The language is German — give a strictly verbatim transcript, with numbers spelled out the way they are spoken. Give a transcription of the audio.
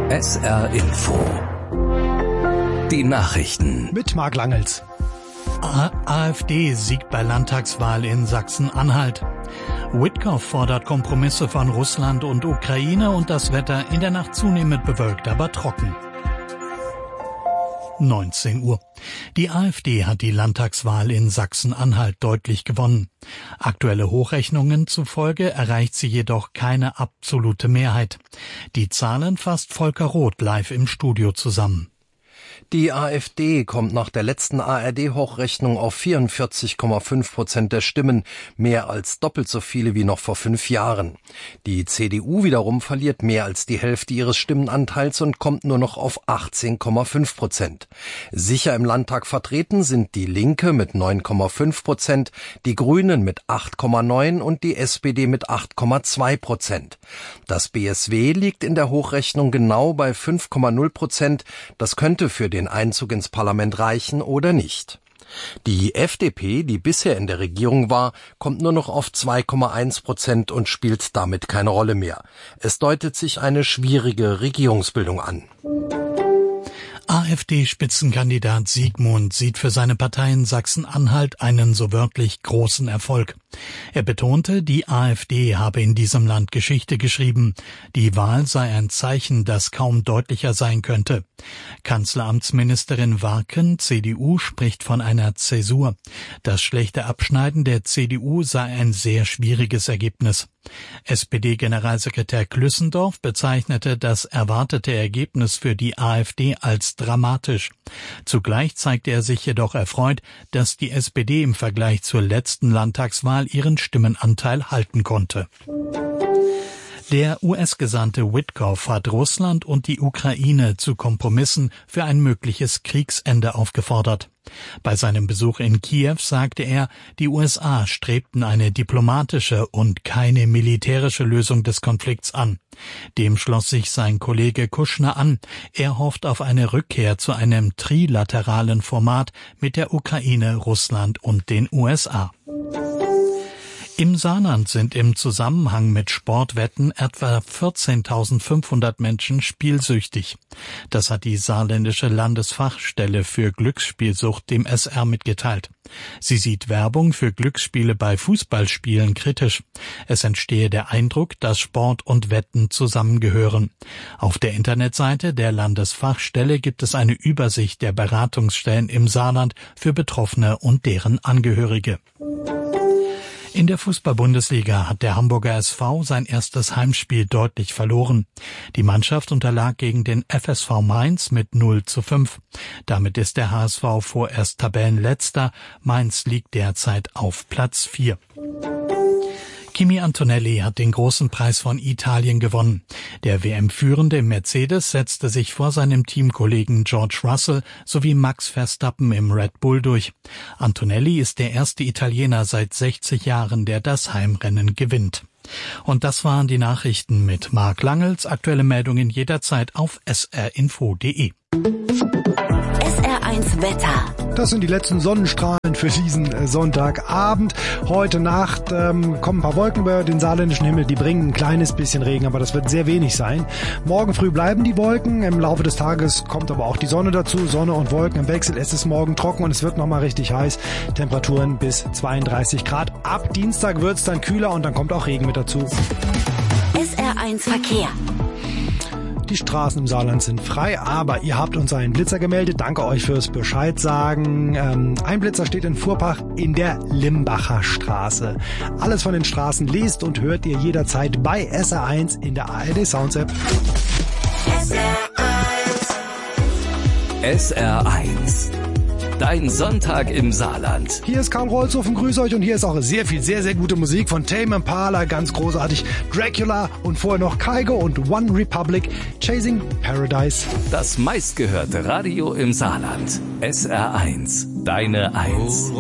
S R Info. Die Nachrichten. Mit Marc Langels. A- AfD siegt bei Landtagswahl in Sachsen-Anhalt. Witkow fordert Kompromisse von Russland und Ukraine und das Wetter in der Nacht zunehmend bewölkt, aber trocken. neunzehn Uhr. Die AfD hat die Landtagswahl in Sachsen-Anhalt deutlich gewonnen. Aktuelle Hochrechnungen zufolge erreicht sie jedoch keine absolute Mehrheit. Die Zahlen fasst Volker Roth live im Studio zusammen. Die AfD kommt nach der letzten A R D-Hochrechnung auf vierundvierzig Komma fünf Prozent der Stimmen, mehr als doppelt so viele wie noch vor fünf Jahren. Die C D U wiederum verliert mehr als die Hälfte ihres Stimmenanteils und kommt nur noch auf achtzehn Komma fünf Prozent. Sicher im Landtag vertreten sind die Linke mit neun Komma fünf Prozent, die Grünen mit acht Komma neun und die S P D mit acht Komma zwei Prozent. Das B S W liegt in der Hochrechnung genau bei fünf Komma null Prozent. Das könnte für den Einzug ins Parlament reichen oder nicht. Die F D P, die bisher in der Regierung war, kommt nur noch auf zwei Komma eins Prozent und spielt damit keine Rolle mehr. Es deutet sich eine schwierige Regierungsbildung an. AfD-Spitzenkandidat Siegmund sieht für seine Partei in Sachsen-Anhalt einen so wörtlich großen Erfolg. Er betonte, die AfD habe in diesem Land Geschichte geschrieben. Die Wahl sei ein Zeichen, das kaum deutlicher sein könnte. Kanzleramtsministerin Warken, C D U, spricht von einer Zäsur. Das schlechte Abschneiden der C D U sei ein sehr schwieriges Ergebnis. S P D-Generalsekretär Klüssendorf bezeichnete das erwartete Ergebnis für die AfD als dramatisch. Zugleich zeigte er sich jedoch erfreut, dass die S P D im Vergleich zur letzten Landtagswahl ihren Stimmenanteil halten konnte. Der U S-Gesandte Witkow hat Russland und die Ukraine zu Kompromissen für ein mögliches Kriegsende aufgefordert. Bei seinem Besuch in Kiew sagte er, die U S A strebten eine diplomatische und keine militärische Lösung des Konflikts an. Dem schloss sich sein Kollege Kushner an. Er hofft auf eine Rückkehr zu einem trilateralen Format mit der Ukraine, Russland und den U S A. Im Saarland sind im Zusammenhang mit Sportwetten etwa vierzehntausendfünfhundert Menschen spielsüchtig. Das hat die saarländische Landesfachstelle für Glücksspielsucht dem S R mitgeteilt. Sie sieht Werbung für Glücksspiele bei Fußballspielen kritisch. Es entstehe der Eindruck, dass Sport und Wetten zusammengehören. Auf der Internetseite der Landesfachstelle gibt es eine Übersicht der Beratungsstellen im Saarland für Betroffene und deren Angehörige. In der Fußball-Bundesliga hat der Hamburger S V sein erstes Heimspiel deutlich verloren. Die Mannschaft unterlag gegen den F S V Mainz mit null zu fünf. Damit ist der H S V vorerst Tabellenletzter. Mainz liegt derzeit auf Platz vier. Kimi Antonelli hat den großen Preis von Italien gewonnen. Der W M-Führende Mercedes setzte sich vor seinem Teamkollegen George Russell sowie Max Verstappen im Red Bull durch. Antonelli ist der erste Italiener seit sechzig Jahren, der das Heimrennen gewinnt. Und das waren die Nachrichten mit Marc Langels. Aktuelle Meldungen jederzeit auf s r info punkt d e. S R eins Wetter. Das sind die letzten Sonnenstrahlen für diesen Sonntagabend. Heute Nacht ähm, kommen ein paar Wolken über den saarländischen Himmel, die bringen ein kleines bisschen Regen, aber das wird sehr wenig sein. Morgen früh bleiben die Wolken, im Laufe des Tages kommt aber auch die Sonne dazu. Sonne und Wolken im Wechsel, es ist morgen trocken und es wird nochmal richtig heiß. Temperaturen bis zweiunddreißig Grad. Ab Dienstag wird es dann kühler und dann kommt auch Regen mit dazu. S R eins Verkehr. Die Straßen im Saarland sind frei, aber ihr habt uns einen Blitzer gemeldet. Danke euch fürs Bescheid sagen. Ähm, ein Blitzer steht in Fuhrpach in der Limbacher Straße. Alles von den Straßen lest und hört ihr jederzeit bei S R eins in der A R D Sounds App. S R eins. S R eins. Dein Sonntag im Saarland. Hier ist Karl Rolzhofen, grüße euch und hier ist auch sehr viel, sehr, sehr gute Musik von Tame Impala, ganz großartig. Dracula und vorher noch Kygo und One Republic, Chasing Paradise. Das meistgehörte Radio im Saarland. S R eins. Deine Eins.